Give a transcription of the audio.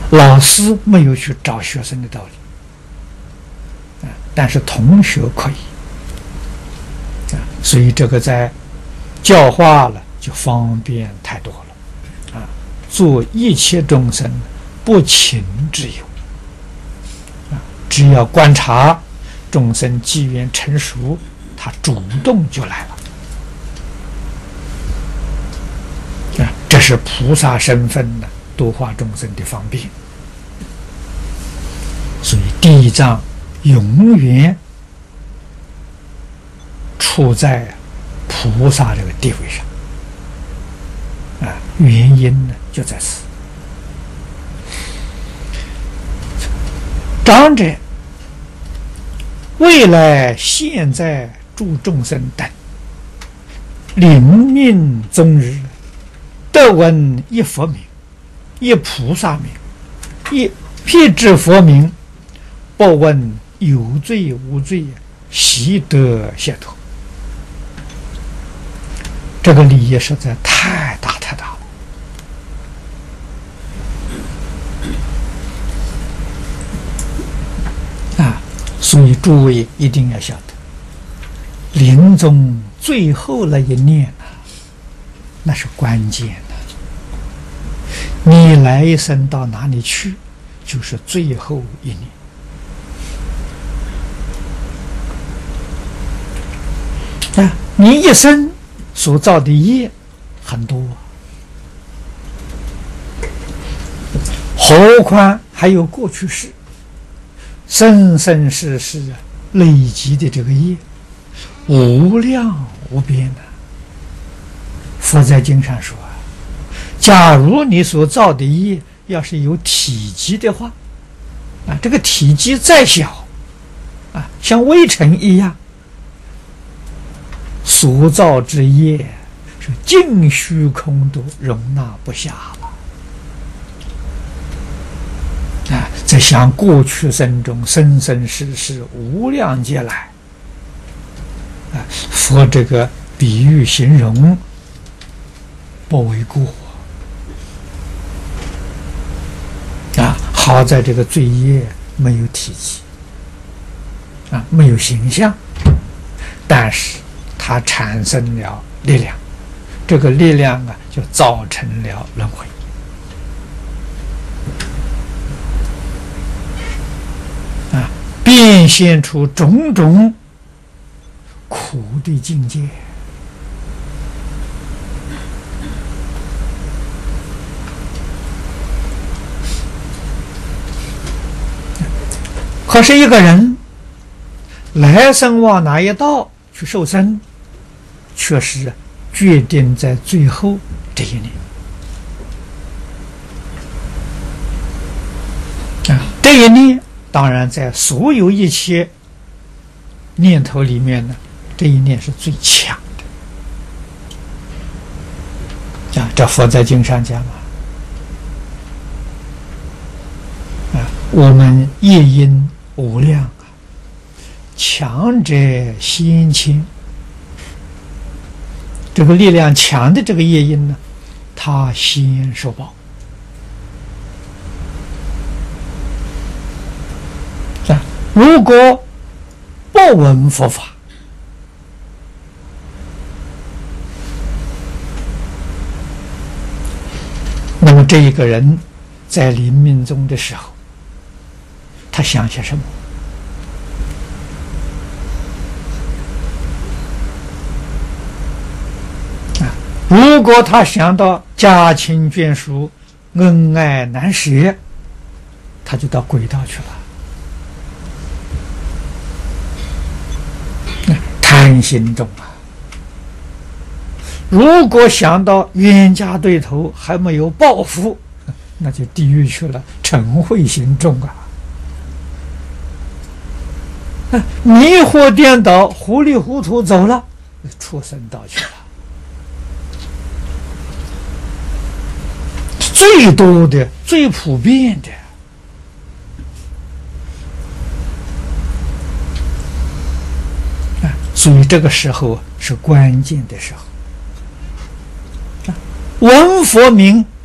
老师没有去找学生的道理，但是同学可以，所以这个在教化了就方便太多了，做一切众生不请之友，只要观察众生机缘成熟，他主动就来了，这是菩萨身份的度化众生的方便。所以地藏永远处在菩萨这个地位上，原因呢就在此。长者未来现在诸众生等，临命终日，得闻一佛名，一菩萨名，一辟支佛名，不问有罪无罪，悉得解脱。这个利益实在太大太大了，所以诸位一定要晓得，临终最后那一念那是关键的。你来一生到哪里去，就是最后一念。你一生所造的业很多，何况还有过去世、生生世世累积的这个业，无量无边的。佛在经上说，假如你所造的业要是有体积的话，这个体积再小，像微尘一样，所造之业是尽虚空都容纳不下了。在想过去生中生生世世无量劫来，佛这个比喻形容不为过。好在这个罪业没有体积，没有形象，但是它产生了力量，这个力量就造成了轮回。变现出种种苦的境界。可是一个人来生往哪一道去受生，却是决定在最后这一年。这一念当然在所有一切念头里面呢，这一念是最强的。这佛在经上讲我们业因无量，强者先迁。这个力量强的这个业因呢，他先受报。如果不闻佛法，那么这一个人在临命终的时候，他想些什么？如果他想到家亲眷属恩爱难舍，他就到轨道去了，贪心重啊。如果想到冤家对头还没有报复，那就地狱去了，嗔恚心重啊。迷惑颠倒，糊里糊涂走了，畜生道去了。最多的、最普遍的，所以这个时候是关键的时候。闻佛名